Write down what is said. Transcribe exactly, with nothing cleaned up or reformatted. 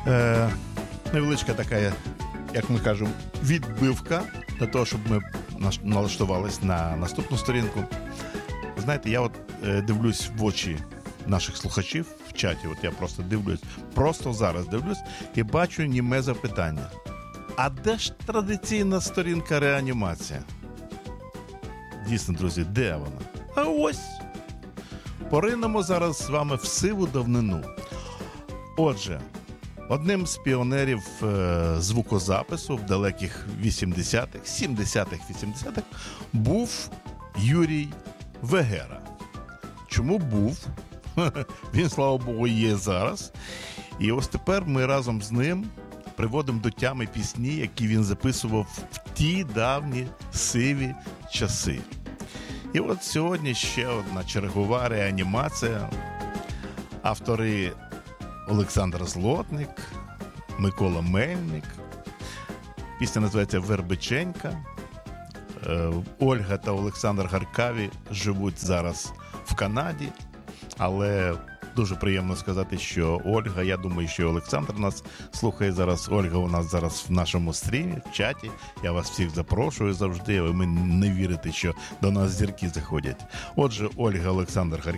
Е, невеличка така, як ми кажемо, відбивка для того, щоб ми налаштувались на наступну сторінку. Знаєте, я от е, дивлюсь в очі наших слухачів в чаті, от я просто дивлюсь, просто зараз дивлюсь і бачу німе запитання. А де ж традиційна сторінка реанімація? Дійсно, друзі, де вона? А ось! Поринемо зараз з вами в сиву давнину. Отже, одним з піонерів е, звукозапису в далеких вісімдесятих, сімдесятих, вісімдесятих був Юрій Вегера. Чому був? Він, слава Богу, є зараз. І ось тепер ми разом з ним приводимо до тями пісні, які він записував в ті давні сиві часи. І от сьогодні ще одна чергова реанімація. Автори Олександр Злотник, Микола Мельник. Пісня називається «Вербиченька». Ольга та Олександр Гаркаві живуть зараз в Канаді, але дуже приємно сказати, що Ольга, я думаю, що Олександр нас слухає зараз. Ольга у нас зараз в нашому стрімі, в чаті. Я вас всіх запрошую завжди, ви не вірите, що до нас зірки заходять. Отже, Ольга, Олександр